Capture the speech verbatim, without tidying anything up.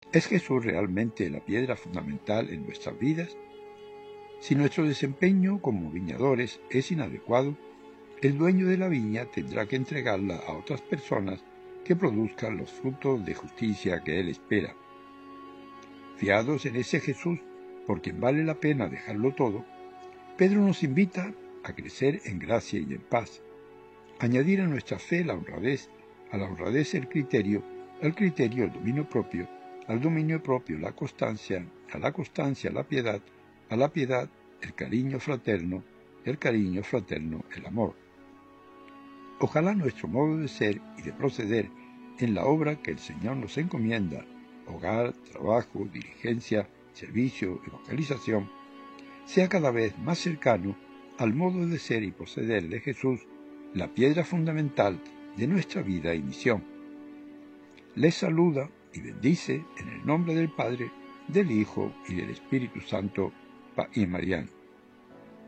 ¿Es Jesús realmente la piedra fundamental en nuestras vidas? Si nuestro desempeño como viñadores es inadecuado, el dueño de la viña tendrá que entregarla a otras personas que produzcan los frutos de justicia que Él espera. Fiados en ese Jesús, por quien vale la pena dejarlo todo, Pedro nos invita a crecer en gracia y en paz, añadir a nuestra fe la honradez, a la honradez el criterio, al criterio el dominio propio, al dominio propio la constancia, a la constancia la piedad, a la piedad el cariño fraterno, el cariño fraterno el amor. Ojalá nuestro modo de ser y de proceder en la obra que el Señor nos encomienda, hogar, trabajo, diligencia, servicio, evangelización, sea cada vez más cercano al modo de ser y proceder de Jesús, la piedra fundamental de nuestra vida y misión. Les saluda y bendice en el nombre del Padre, del Hijo y del Espíritu Santo, y Mariano.